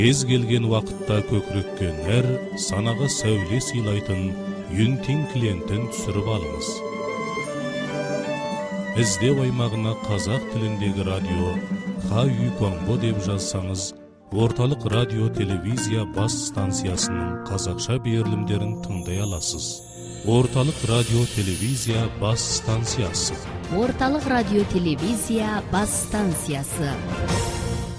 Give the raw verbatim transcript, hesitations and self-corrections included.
Кез келген вақытта көкірекке нәр, санаға сәуле сыйлайтын Юнтин клиентін түсіріп алыңыз. Іздеу аймағына қазақ тіліндегі радио Ха-Үй Конго деп жазсаңыз, орталық радио телевизия бас станциясының қазақша берілімдерін тыңдай аласыз. Орталық радио телевизия бас станциясы. Орталық радио телевизия бас станциясы.